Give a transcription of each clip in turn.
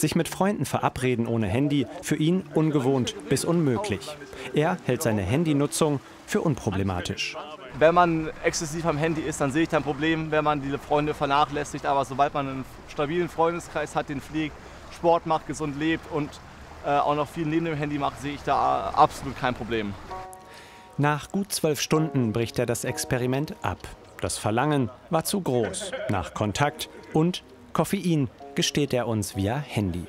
Sich mit Freunden verabreden ohne Handy, für ihn ungewohnt bis unmöglich. Er hält seine Handynutzung für unproblematisch. Wenn man exzessiv am Handy ist, dann sehe ich da ein Problem, wenn man die Freunde vernachlässigt. Aber sobald man einen stabilen Freundeskreis hat, den pflegt, Sport macht, gesund lebt und auch noch viel neben dem Handy macht, sehe ich da absolut kein Problem. Nach gut 12 Stunden bricht er das Experiment ab. Das Verlangen war zu groß nach Kontakt und Koffein, gesteht er uns via Handy.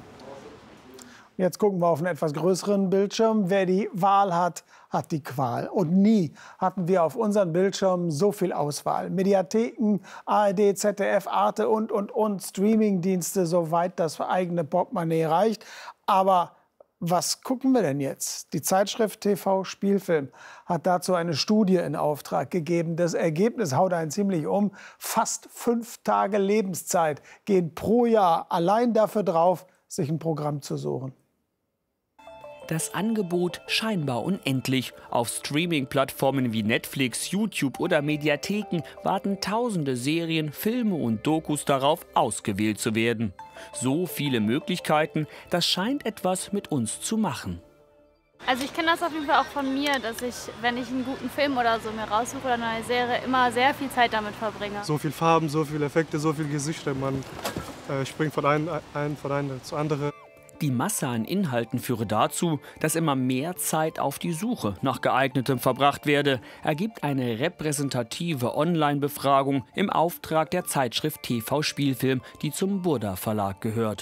Jetzt gucken wir auf einen etwas größeren Bildschirm. Wer die Wahl hat, hat die Qual. Und nie hatten wir auf unseren Bildschirmen so viel Auswahl. Mediatheken, ARD, ZDF, Arte und Streamingdienste, soweit das eigene Portemonnaie reicht. Aber was gucken wir denn jetzt? Die Zeitschrift TV Spielfilm hat dazu eine Studie in Auftrag gegeben. Das Ergebnis haut einen ziemlich um. Fast 5 Tage Lebenszeit gehen pro Jahr allein dafür drauf, sich ein Programm zu suchen. Das Angebot scheinbar unendlich. Auf Streaming-Plattformen wie Netflix, YouTube oder Mediatheken warten tausende Serien, Filme und Dokus darauf, ausgewählt zu werden. So viele Möglichkeiten, das scheint etwas mit uns zu machen. Also ich kenne das auf jeden Fall auch von mir, dass ich, wenn ich einen guten Film oder so mir raussuche oder eine Serie, immer sehr viel Zeit damit verbringe. So viel Farben, so viele Effekte, so viele Gesichter, man springt von einem zu anderen. Die Masse an Inhalten führe dazu, dass immer mehr Zeit auf die Suche nach geeignetem verbracht werde, ergibt eine repräsentative Online-Befragung im Auftrag der Zeitschrift TV Spielfilm, die zum Burda Verlag gehört.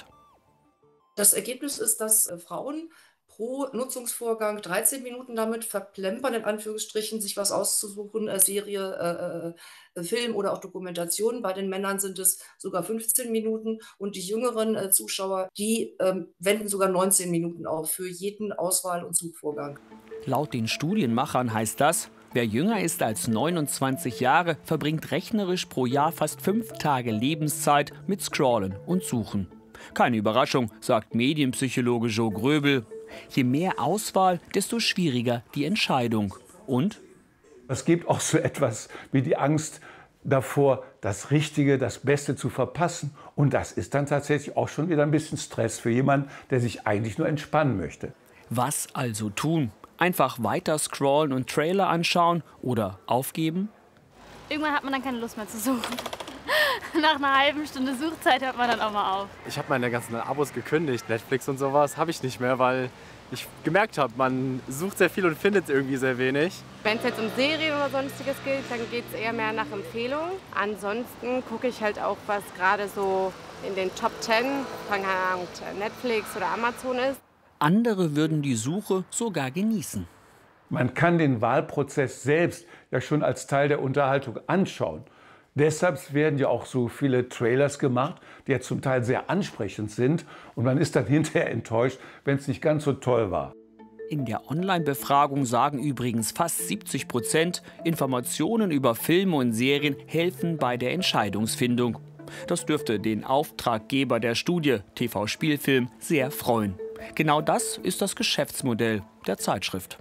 Das Ergebnis ist, dass Frauen pro Nutzungsvorgang 13 Minuten damit verplempern, in Anführungsstrichen, sich was auszusuchen, Serie, Film oder auch Dokumentation. Bei den Männern sind es sogar 15 Minuten und die jüngeren Zuschauer, die wenden sogar 19 Minuten auf für jeden Auswahl- und Suchvorgang. Laut den Studienmachern heißt das, wer jünger ist als 29 Jahre, verbringt rechnerisch pro Jahr fast 5 Tage Lebenszeit mit Scrollen und Suchen. Keine Überraschung, sagt Medienpsychologe Joe Gröbel. Je mehr Auswahl, desto schwieriger die Entscheidung. Und? Es gibt auch so etwas wie die Angst davor, das Richtige, das Beste zu verpassen. Und das ist dann tatsächlich auch schon wieder ein bisschen Stress für jemanden, der sich eigentlich nur entspannen möchte. Was also tun? Einfach weiter scrollen und Trailer anschauen oder aufgeben? Irgendwann hat man dann keine Lust mehr zu suchen. Nach einer halben Stunde Suchzeit hört man dann auch mal auf. Ich habe meine ganzen Abos gekündigt. Netflix und sowas habe ich nicht mehr, weil ich gemerkt habe, man sucht sehr viel und findet irgendwie sehr wenig. Wenn es jetzt um Serien oder sonstiges geht, dann geht es eher mehr nach Empfehlung. Ansonsten gucke ich halt auch, was gerade so in den Top 10 von Netflix oder Amazon ist. Andere würden die Suche sogar genießen. Man kann den Wahlprozess selbst ja schon als Teil der Unterhaltung anschauen. Deshalb werden ja auch so viele Trailers gemacht, die ja zum Teil sehr ansprechend sind. Und man ist dann hinterher enttäuscht, wenn es nicht ganz so toll war. In der Online-Befragung sagen übrigens fast 70%, Informationen über Filme und Serien helfen bei der Entscheidungsfindung. Das dürfte den Auftraggeber der Studie, TV Spielfilm, sehr freuen. Genau das ist das Geschäftsmodell der Zeitschrift.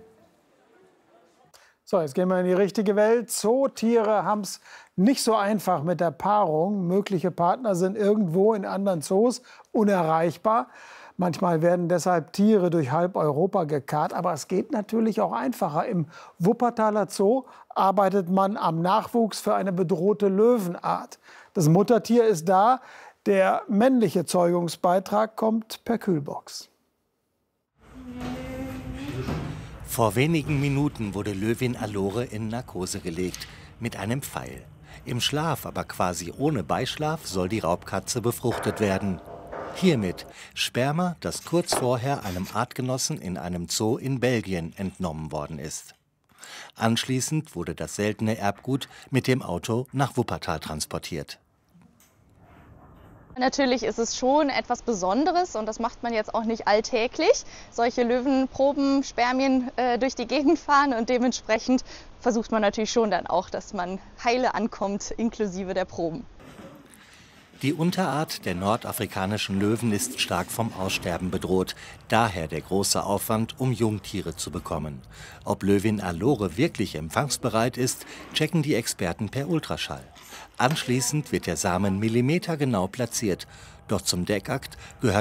So, jetzt gehen wir in die richtige Welt. Zootiere haben es nicht so einfach mit der Paarung. Mögliche Partner sind irgendwo in anderen Zoos unerreichbar. Manchmal werden deshalb Tiere durch halb Europa gekarrt. Aber es geht natürlich auch einfacher. Im Wuppertaler Zoo arbeitet man am Nachwuchs für eine bedrohte Löwenart. Das Muttertier ist da. Der männliche Zeugungsbeitrag kommt per Kühlbox. Vor wenigen Minuten wurde Löwin Allore in Narkose gelegt, mit einem Pfeil. Im Schlaf, aber quasi ohne Beischlaf, soll die Raubkatze befruchtet werden. Hiermit Sperma, das kurz vorher einem Artgenossen in einem Zoo in Belgien entnommen worden ist. Anschließend wurde das seltene Erbgut mit dem Auto nach Wuppertal transportiert. Natürlich ist es schon etwas Besonderes und das macht man jetzt auch nicht alltäglich. Solche Löwenproben, Spermien durch die Gegend fahren und dementsprechend versucht man natürlich schon dann auch, dass man heile ankommt, inklusive der Proben. Die Unterart der nordafrikanischen Löwen ist stark vom Aussterben bedroht. Daher der große Aufwand, um Jungtiere zu bekommen. Ob Löwin Allore wirklich empfangsbereit ist, checken die Experten per Ultraschall. Anschließend wird der Samen millimetergenau platziert. Doch zum Deckakt gehört